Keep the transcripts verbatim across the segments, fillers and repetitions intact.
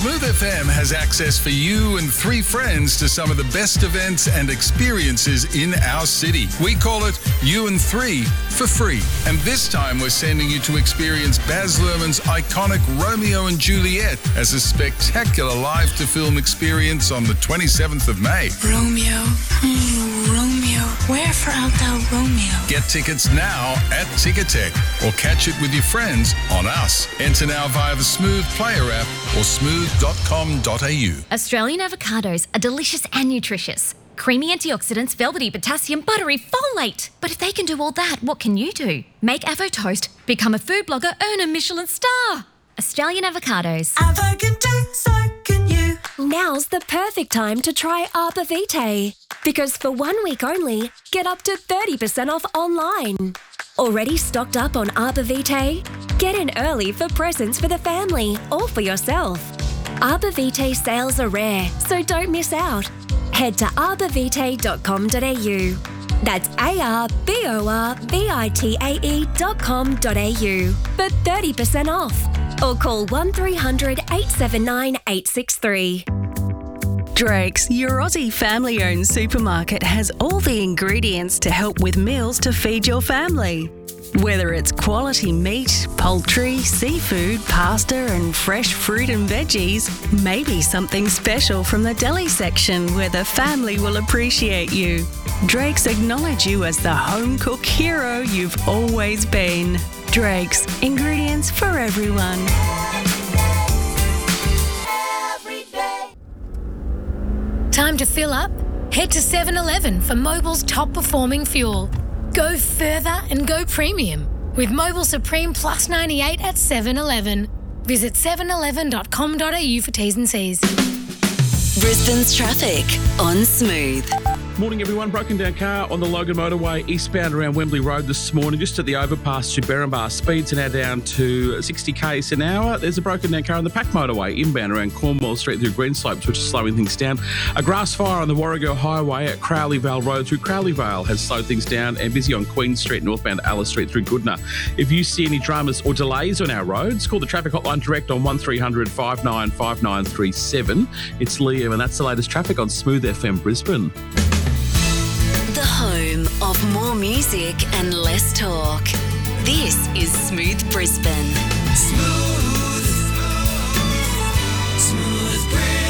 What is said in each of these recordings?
Smooth F M has access for you and three friends to some of the best events and experiences in our city. We call it You and Three for free. And this time we're sending you to experience Baz Luhrmann's iconic Romeo and Juliet as a spectacular live-to-film experience on the twenty-seventh of May. Romeo, oh, Romeo, wherefore art thou Romeo? Get tickets now at Ticketek or catch it with your friends on Us. Enter now via the Smooth Player app or smooth dot com dot a u. Australian avocados are delicious and nutritious. Creamy antioxidants, velvety potassium, buttery folate. But if they can do all that, what can you do? Make Avo Toast, become a food blogger, earn a Michelin star. Australian avocados. Avo can do, so can you. Now's the perfect time to try Arbor Vitae. Because for one week only, get up to thirty percent off online. Already stocked up on Arbor Vitae? Get in early for presents for the family or for yourself. Arbor Vitae sales are rare, so don't miss out. Head to arbor vitae dot com dot a u. That's A R B O R V I T A E dot com dot a u for thirty percent off. Or call one three hundred eight seven nine eight six three. Drake's, your Aussie family-owned supermarket, has all the ingredients to help with meals to feed your family. Whether it's quality meat, poultry, seafood, pasta and fresh fruit and veggies, maybe something special from the deli section where the family will appreciate you. Drake's acknowledge you as the home cook hero you've always been. Drake's, ingredients for everyone. Time to fill up? Head to seven eleven for Mobil's top performing fuel. Go further and go premium with Mobil Supreme Plus ninety-eight at seven eleven. Visit seven eleven dot com dot a u for T's and C's. Brisbane's traffic on Smooth. Morning everyone, broken down car on the Logan Motorway eastbound around Wembley Road this morning, just at the overpass to Berrinbar. Speeds are now down to sixty k's an hour. There's a broken down car on the Pack Motorway inbound around Cornwall Street through Greenslopes, which is slowing things down. A grass fire on the Warrego Highway at Crowley Vale Road through Crowley Vale has slowed things down, and busy on Queen Street northbound Alice Street through Goodna. If you see any dramas or delays on our roads, call the traffic hotline direct on one three hundred five nine five nine three seven. It's Liam and that's the latest traffic on Smooth F M Brisbane. The home of more music and less talk. This is Smooth Brisbane. Smooth. Smooth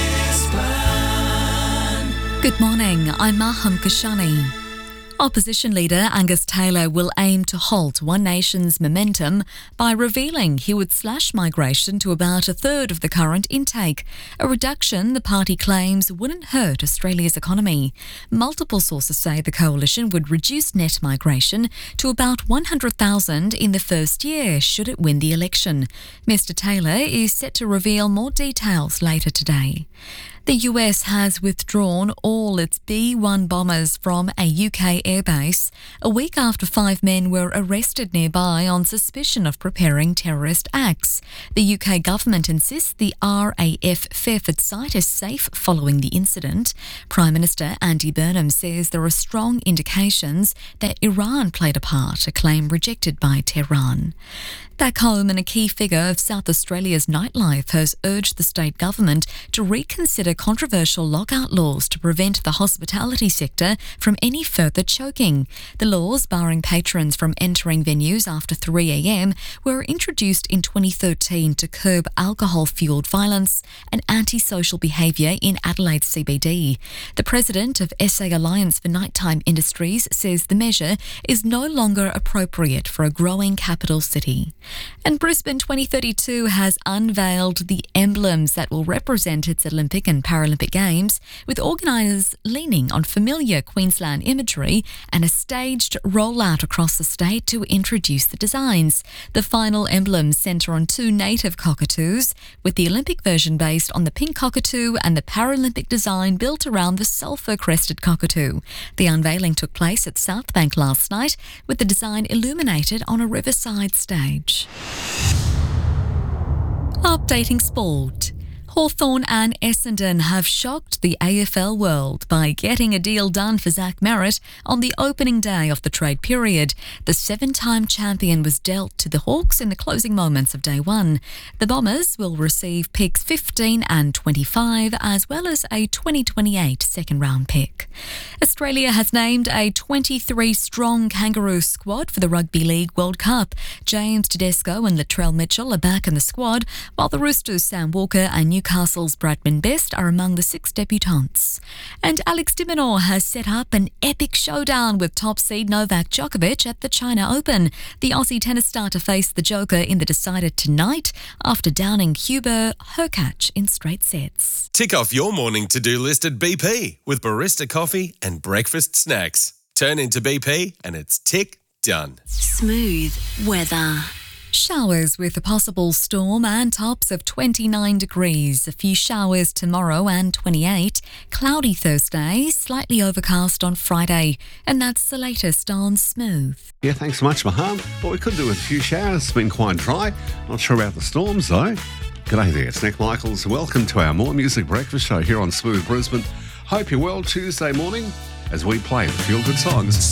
Brisbane. Good morning, I'm Maham Kashani. Opposition leader Angus Taylor will aim to halt One Nation's momentum by revealing he would slash migration to about a third of the current intake, a reduction the party claims wouldn't hurt Australia's economy. Multiple sources say the coalition would reduce net migration to about one hundred thousand in the first year should it win the election. Mister Taylor is set to reveal more details later today. The U S has withdrawn all its B one bombers from a U K airbase a week after five men were arrested nearby on suspicion of preparing terrorist acts. The U K government insists the R A F Fairford site is safe following the incident. Prime Minister Andy Burnham says there are strong indications that Iran played a part, a claim rejected by Tehran. Back home, and a key figure of South Australia's nightlife has urged the state government to reconsider controversial lockout laws to prevent the hospitality sector from any further choking. The laws barring patrons from entering venues after three a m were introduced in twenty thirteen to curb alcohol-fuelled violence and antisocial behaviour in Adelaide C B D. The president of S A Alliance for Nighttime Industries says the measure is no longer appropriate for a growing capital city. And Brisbane twenty thirty-two has unveiled the emblems that will represent its Olympic and Paralympic Games, with organisers leaning on familiar Queensland imagery and a staged rollout across the state to introduce the designs. The final emblems centre on two native cockatoos, with the Olympic version based on the pink cockatoo and the Paralympic design built around the sulphur-crested cockatoo. The unveiling took place at South Bank last night, with the design illuminated on a riverside stage. Updating sport. Hawthorn and Essendon have shocked the A F L world by getting a deal done for Zach Merritt on the opening day of the trade period. The seven-time champion was dealt to the Hawks in the closing moments of day one. The Bombers will receive picks fifteen and twenty-five, as well as a twenty twenty-eight second-round pick. Australia has named a twenty-three strong Kangaroo squad for the Rugby League World Cup. James Tedesco and Latrell Mitchell are back in the squad, while the Roosters' Sam Walker and Newcastle's Bradman Best are among the six debutants. And Alex de Minaur has set up an epic showdown with top seed Novak Djokovic at the China Open. The Aussie tennis star to face the Joker in the decider tonight after downing Hubert Hurkacz in straight sets. Tick off your morning to-do list at B P with barista coffee and breakfast snacks. Turn into B P and it's tick done. Smooth weather. Showers with a possible storm and tops of twenty-nine degrees. A few showers tomorrow and twenty-eight. Cloudy Thursday, slightly overcast on Friday. And that's the latest on Smooth. Yeah, thanks so much, Maham. Well, we could do with a few showers. It's been quite dry. Not sure about the storms, though. G'day there, it's Nick Michaels. Welcome to our More Music Breakfast Show here on Smooth Brisbane. Hope you're well Tuesday morning as we play the feel-good songs.